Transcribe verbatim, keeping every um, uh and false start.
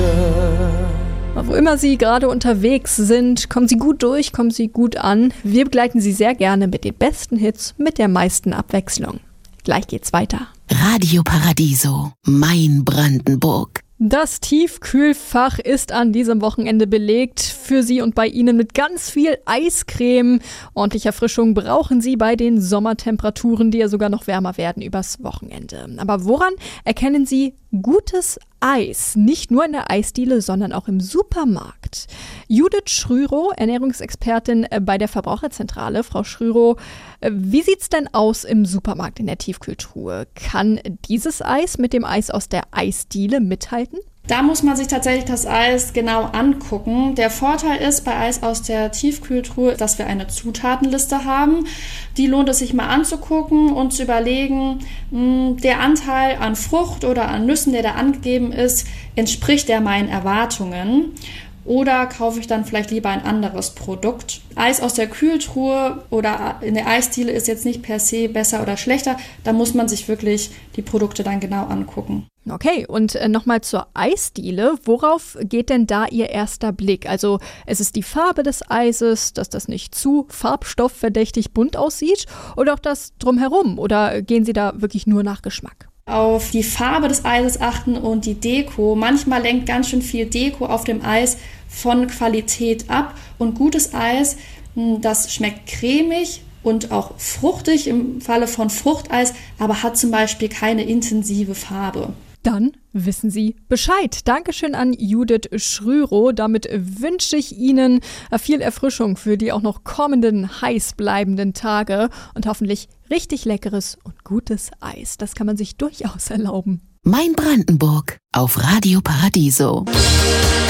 Wo immer Sie gerade unterwegs sind, kommen Sie gut durch, kommen Sie gut an. Wir begleiten Sie sehr gerne mit den besten Hits, mit der meisten Abwechslung. Gleich geht's weiter. Radio Paradiso, mein Brandenburg. Das Tiefkühlfach ist an diesem Wochenende belegt. Für Sie und bei Ihnen mit ganz viel Eiscreme. Ordentliche Erfrischung brauchen Sie bei den Sommertemperaturen, die ja sogar noch wärmer werden übers Wochenende. Aber woran erkennen Sie gutes Eis? Nicht nur in der Eisdiele, sondern auch im Supermarkt. Judith Schrürow, Ernährungsexpertin bei der Verbraucherzentrale. Frau Schrürow, wie sieht's denn aus im Supermarkt in der Tiefkühltruhe? Kann dieses Eis mit dem Eis aus der Eisdiele mithalten? Da muss man sich tatsächlich das Eis genau angucken. Der Vorteil ist bei Eis aus der Tiefkühltruhe, dass wir eine Zutatenliste haben. Die lohnt es sich mal anzugucken und zu überlegen, der Anteil an Frucht oder an Nüssen, der da angegeben ist, entspricht der meinen Erwartungen? Oder kaufe ich dann vielleicht lieber ein anderes Produkt? Eis aus der Kühltruhe oder in der Eisdiele ist jetzt nicht per se besser oder schlechter. Da muss man sich wirklich die Produkte dann genau angucken. Okay, und äh, nochmal zur Eisdiele. Worauf geht denn da Ihr erster Blick? Also es ist die Farbe des Eises, dass das nicht zu farbstoffverdächtig bunt aussieht oder auch das drumherum? Oder gehen Sie da wirklich nur nach Geschmack? Auf die Farbe des Eises achten und die Deko. Manchmal lenkt ganz schön viel Deko auf dem Eis von Qualität ab. Und gutes Eis, das schmeckt cremig und auch fruchtig im Falle von Fruchteis, aber hat zum Beispiel keine intensive Farbe. Dann wissen Sie Bescheid. Dankeschön an Judith Schrürow. Damit wünsche ich Ihnen viel Erfrischung für die auch noch kommenden heiß bleibenden Tage und hoffentlich richtig leckeres und gutes Eis. Das kann man sich durchaus erlauben. Mein Brandenburg auf Radio Paradiso.